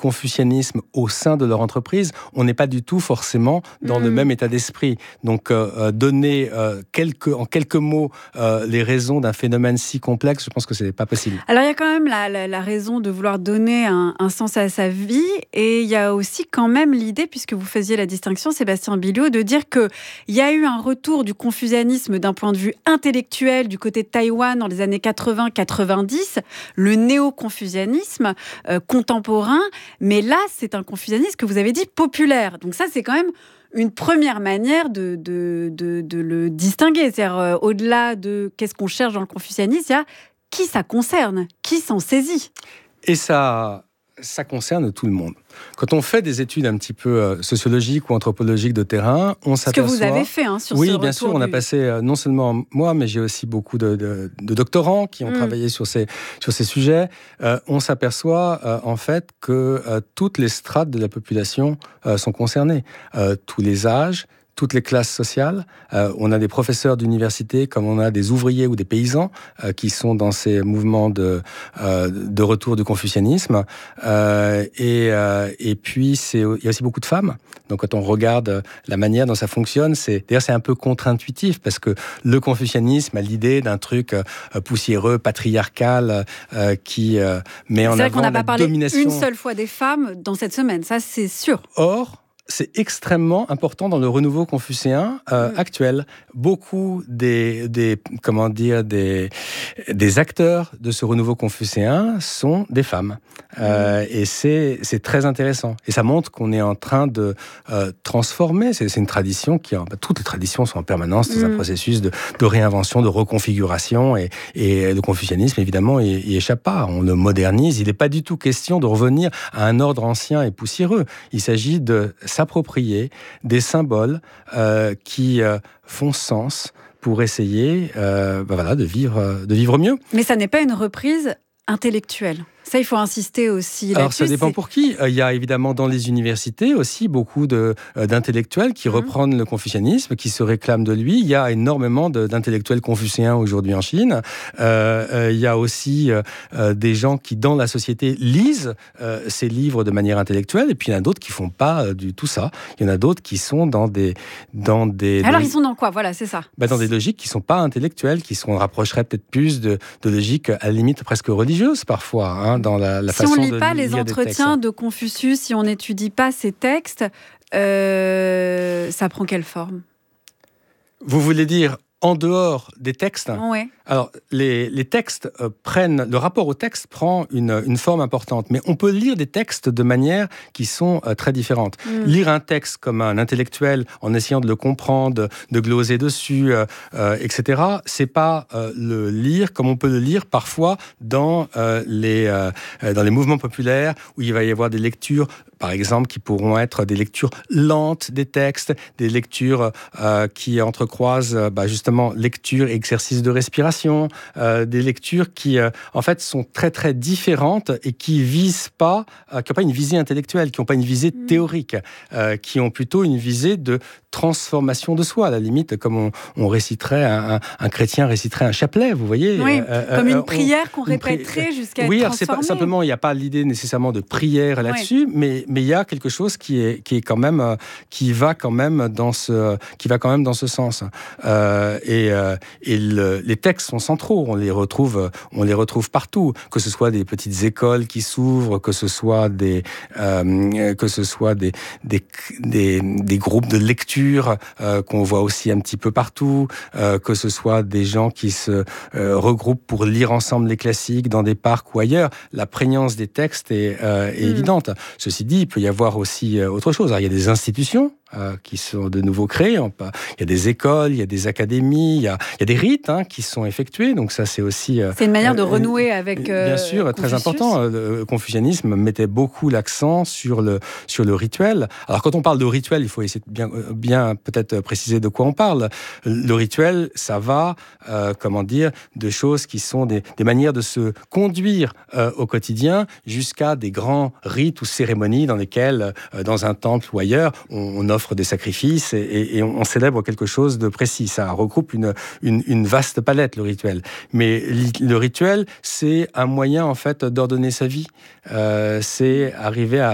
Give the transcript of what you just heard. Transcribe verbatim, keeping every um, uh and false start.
confucianisme au sein de leur entreprise, on n'est pas du tout forcément dans mmh. le même état d'esprit. Donc, euh, donner euh, quelques, en quelques mots euh, les raisons d'un phénomène si complexe, je pense que ce n'est pas possible. Alors, il y a quand même la, la, la raison de vouloir donner un, un sens à sa vie, et il y a aussi quand même l'idée, puisque vous faisiez la distinction, Sébastien Billiot, de dire qu'il y a eu un retour du confucianisme d'un point de vue intellectuel du côté de Taïwan dans les années quatre-vingts quatre-vingt-dix, le néo-confucianisme euh, contemporain, mais là, c'est un confucianisme que vous avez dit populaire. Donc ça, c'est quand même une première manière de, de, de, de le distinguer. C'est-à-dire, euh, au-delà de qu'est-ce qu'on cherche dans le confucianisme, il y a qui ça concerne, qui s'en saisit. Et ça, ça concerne tout le monde. Quand on fait des études un petit peu euh, sociologiques ou anthropologiques de terrain, on s'aperçoit... Ce que vous avez fait hein, sur oui, ce bien sûr, du... on a passé, euh, non seulement moi, mais j'ai aussi beaucoup de, de, de doctorants qui ont mmh. travaillé sur ces, sur ces sujets. Euh, on s'aperçoit euh, en fait que euh, toutes les strates de la population euh, sont concernées. Euh, tous les âges, toutes les classes sociales. Euh, on a des professeurs d'université comme on a des ouvriers ou des paysans euh, qui sont dans ces mouvements de, euh, de retour du confucianisme. Euh, et, euh, et puis, c'est, il y a aussi beaucoup de femmes. Donc, quand on regarde la manière dont ça fonctionne, c'est, d'ailleurs, c'est un peu contre-intuitif parce que le confucianisme a l'idée d'un truc euh, poussiéreux, patriarcal, euh, qui euh, met en avant la domination. C'est vrai qu'on n'a pas parlé une seule fois des femmes dans cette semaine, ça, c'est sûr. Or, c'est extrêmement important dans le renouveau confucéen euh, mmh. actuel. Beaucoup des, des, comment dire, des, des acteurs de ce renouveau confucéen sont des femmes. Mmh. Euh, et c'est, c'est très intéressant. Et ça montre qu'on est en train de euh, transformer. C'est, c'est une tradition qui... Bah, toutes les traditions sont en permanence dans mmh. un processus de, de réinvention, de reconfiguration. Et, et le confucianisme, évidemment, il n'y échappe pas. On le modernise. Il n'est pas du tout question de revenir à un ordre ancien et poussiéreux. Il s'agit de s'approprier des symboles euh, qui euh, font sens pour essayer euh, bah voilà, de, vivre, de vivre mieux. Mais ça n'est pas une reprise intellectuelle. Ça, il faut insister aussi là-dessus. Alors, ça dépend c'est... pour qui. Il y a évidemment dans les universités aussi beaucoup de, euh, d'intellectuels qui mmh. reprennent le confucianisme, qui se réclament de lui. Il y a énormément de, d'intellectuels confucéens aujourd'hui en Chine. Euh, euh, il y a aussi euh, des gens qui, dans la société, lisent euh, ces livres de manière intellectuelle. Et puis, il y en a d'autres qui ne font pas euh, du tout ça. Il y en a d'autres qui sont dans des... Dans des Alors, des... ils sont dans quoi ? Voilà, c'est ça. Bah, dans des logiques qui ne sont pas intellectuelles, qui se rapprocheraient peut-être plus de, de logiques à la limite presque religieuses parfois, hein, dans la, la si façon de Si on ne lit pas les entretiens de Confucius, si on n'étudie pas ces textes, euh, ça prend quelle forme ? Vous voulez dire en dehors des textes ? Oui. Alors, les, les textes euh, prennent... Le rapport au texte prend une, une forme importante, mais on peut lire des textes de manière qui sont euh, très différentes. Mm. Lire un texte comme un intellectuel, en essayant de le comprendre, de, de gloser dessus, euh, euh, et cetera, c'est pas euh, le lire comme on peut le lire parfois dans, euh, les, euh, dans les mouvements populaires, où il va y avoir des lectures, par exemple, qui pourront être des lectures lentes des textes, des lectures euh, qui entrecroisent euh, bah, justement lecture et exercice de respiration, Euh, des lectures qui, euh, en fait, sont très, très différentes et qui visent pas, euh, qui n'ont pas une visée intellectuelle, qui n'ont pas une visée théorique, euh, qui ont plutôt une visée de transformation de soi, à la limite, comme on, on réciterait, un, un, un chrétien réciterait un chapelet, vous voyez. Oui, euh, comme euh, une prière on, qu'on répéterait pri... jusqu'à oui, être alors c'est pas, transformée. simplement, il n'y a pas l'idée nécessairement de prière là-dessus, oui. mais mais il y a quelque chose qui est qui est quand même euh, qui va quand même dans ce qui va quand même dans ce sens. Euh, et euh, et le, les textes sont centraux, on les retrouve on les retrouve partout, que ce soit des petites écoles qui s'ouvrent, que ce soit des euh, que ce soit des des des, des groupes de lecture euh, qu'on voit aussi un petit peu partout, euh, que ce soit des gens qui se euh, regroupent pour lire ensemble les classiques dans des parcs ou ailleurs. La prégnance des textes est, euh, est mmh. évidente. Ceci dit, il peut y avoir aussi euh, autre chose. Alors, il y a des institutions euh, qui sont de nouveau créées. Il y a des écoles, il y a des académies, il y a, il y a des rites hein, qui sont effectués. Donc ça, c'est aussi... Euh, c'est une manière de renouer euh, avec euh, Bien sûr, Confucius. Très important. Le confucianisme mettait beaucoup l'accent sur le, sur le rituel. Alors, quand on parle de rituel, il faut essayer de bien, bien peut-être préciser de quoi on parle. Le rituel, ça va, euh, comment dire, de choses qui sont des, des manières de se conduire euh, au quotidien jusqu'à des grands rites ou cérémonies dans lesquelles, euh, dans un temple ou ailleurs, on, on offre des sacrifices et, et, et on célèbre quelque chose de précis. Ça regroupe une, une, une vaste palette, le rituel. Mais le rituel, c'est un moyen, en fait, d'ordonner sa vie. Euh, c'est arriver à